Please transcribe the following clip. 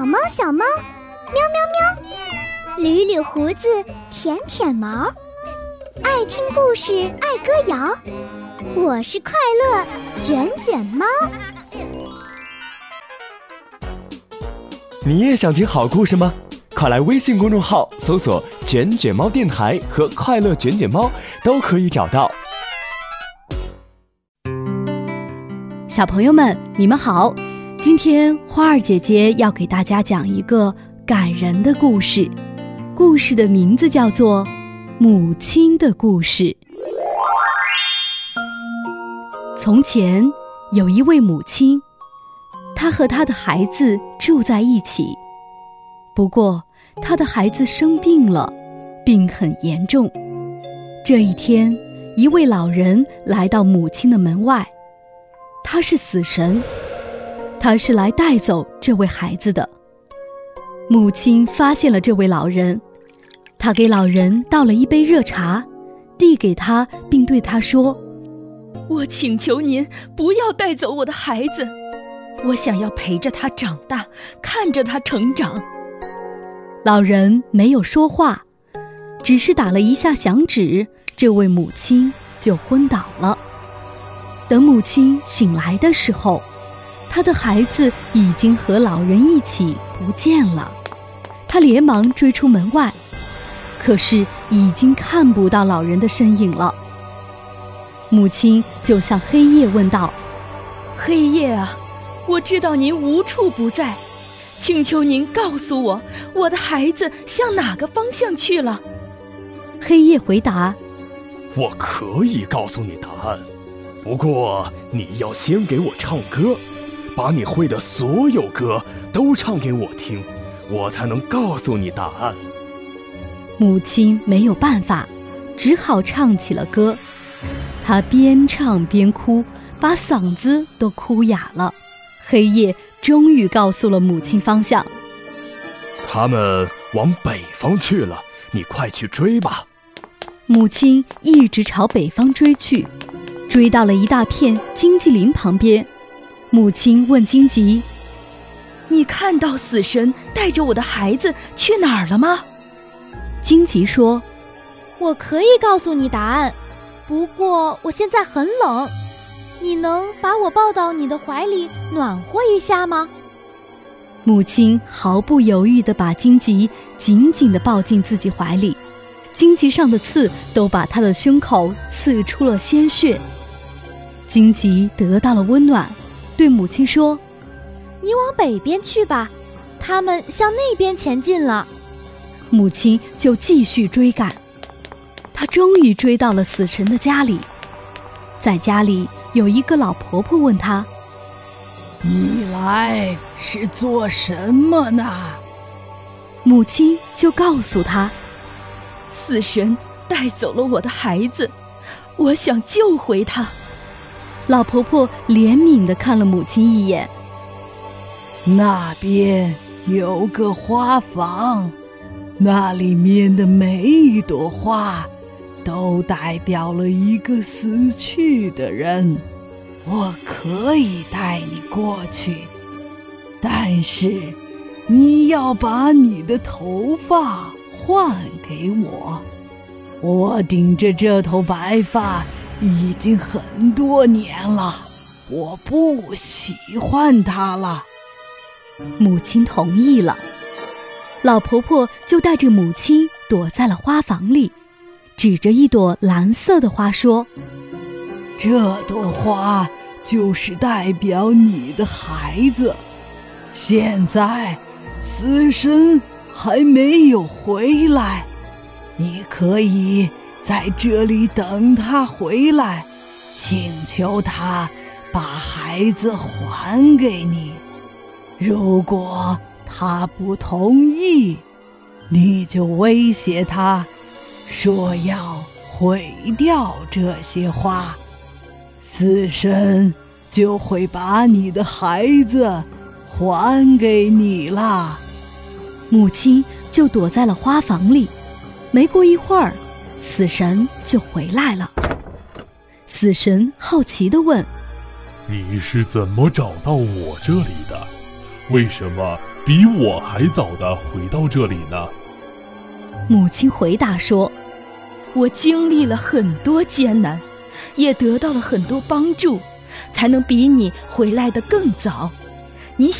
猫小猫，喵喵喵，捋捋胡子，舔舔毛，爱听故事，爱歌谣，我是快乐卷卷猫。 你也想听好故事吗？快来微信公众号搜索卷卷猫电台和快乐卷卷猫，都可以找到。 小朋友们，你们好，今天花儿姐姐要给大家讲一个感人的故事，故事的名字叫做《母亲的故事》。从前有一位母亲，她和她的孩子住在一起，不过她的孩子生病了，病很严重。这一天，一位老人来到母亲的门外，他是死神，他是来带走这位孩子的。母亲发现了这位老人，她给老人倒了一杯热茶，递给他，并对他说： 我请求您不要带走我的孩子，我想要陪着他长大，看着他成长。 老人没有说话，只是打了一下响指，这位母亲就昏倒了。等母亲醒来的时候，她的孩子已经和老人一起不见了。她连忙追出门外，可是已经看不到老人的身影了。母亲就向黑夜问道： 黑夜啊，我知道您无处不在，请求您告诉我，我的孩子向哪个方向去了？ 黑夜回答： 我可以告诉你答案，不过你要先给我唱歌，把你会的所有歌都唱给我听，我才能告诉你答案。 母亲没有办法，只好唱起了歌。她边唱边哭，把嗓子都哭哑了。黑夜终于告诉了母亲方向： 他们往北方去了，你快去追吧。 母亲一直朝北方追去，追到了一大片荆棘林旁边。母亲问荆棘： 你看到死神带着我的孩子去哪儿了吗？ 荆棘说： 我可以告诉你答案，不过我现在很冷，你能把我抱到你的怀里暖和一下吗？ 母亲毫不犹豫地把荆棘紧紧地抱进自己怀里，荆棘上的刺都把她的胸口刺出了鲜血。荆棘得到了温暖，对母亲说： 你往北边去吧，他们向那边前进了。 母亲就继续追赶，她终于追到了死神的家里。在家里有一个老婆婆问她： 你来是做什么呢？ 母亲就告诉她： 死神带走了我的孩子，我想救回他。 老婆婆怜悯地看了母亲一眼： 那边有个花房，那里面的每一朵花都代表了一个死去的人，我可以带你过去，但是你要把你的头发换给我，我顶着这头白发已经很多年了，我不喜欢它了。 母亲同意了，老婆婆就带着母亲躲在了花房里，指着一朵蓝色的花说： 这朵花就是代表你的孩子，现在死神还没有回来，你可以在这里等他回来，请求他把孩子还给你。如果他不同意，你就威胁他，说要毁掉这些花，死神就会把你的孩子还给你啦。 母亲就躲在了花房里。没过一会儿，死神就回来了。死神好奇地问： 你是怎么找到我这里的？ 为什么比我还早地回到这里呢？ 母亲回答说： 我经历了很多艰难，也得到了很多帮助，才能比你回来得更早。